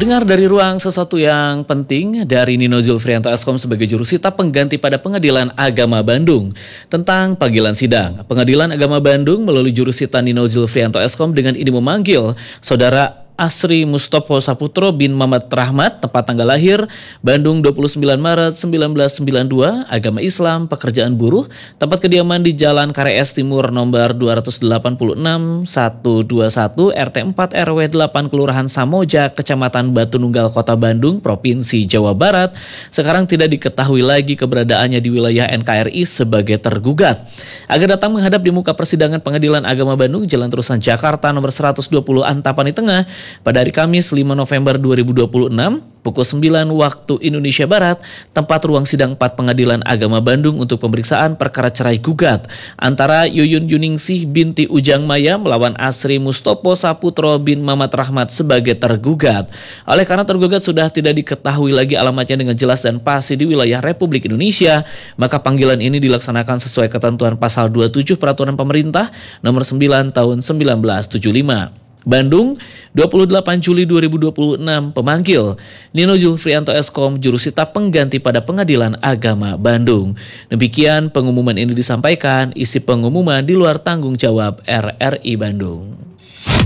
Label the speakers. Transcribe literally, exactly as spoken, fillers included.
Speaker 1: Dengar dari ruang sesuatu yang penting dari Nino Zulfrianto Eskom sebagai jurusita pengganti pada Pengadilan Agama Bandung tentang panggilan sidang. Pengadilan Agama Bandung melalui jurusita Nino Zulfrianto Eskom dengan ini memanggil Saudara Asri Mustopo Saputro bin Mamat Rahmat, tempat tanggal lahir Bandung dua puluh sembilan Maret seribu sembilan ratus sembilan puluh dua, agama Islam, pekerjaan buruh, tempat kediaman di Jalan Kares Timur nomor dua ratus delapan puluh enam seratus dua puluh satu R T empat R W delapan Kelurahan Samoja, Kecamatan Batu Nunggal, Kota Bandung, Provinsi Jawa Barat. Sekarang tidak diketahui lagi keberadaannya di wilayah N K R I sebagai tergugat. Agar datang menghadap di muka persidangan Pengadilan Agama Bandung, Jalan Terusan Jakarta nomor seratus dua puluh Antapani Tengah pada hari Kamis lima November dua ribu dua puluh enam pukul sembilan waktu Indonesia Barat, tempat ruang sidang empat Pengadilan Agama Bandung untuk pemeriksaan perkara cerai gugat antara Yuyun Yuningsih binti Ujang Maya melawan Asri Mustopo Saputro bin Mamat Rahmat sebagai tergugat. Oleh karena tergugat sudah tidak diketahui lagi alamatnya dengan jelas dan pasti di wilayah Republik Indonesia, maka panggilan ini dilaksanakan sesuai ketentuan pasal dua puluh tujuh Peraturan Pemerintah nomor sembilan tahun seribu sembilan ratus tujuh puluh lima. Bandung, dua puluh delapan Juli dua ribu dua puluh enam, pemanggil Nino Zulfrianto Eskom, jurusita pengganti pada Pengadilan Agama Bandung. Demikian pengumuman ini disampaikan, isi pengumuman di luar tanggung jawab R R I Bandung.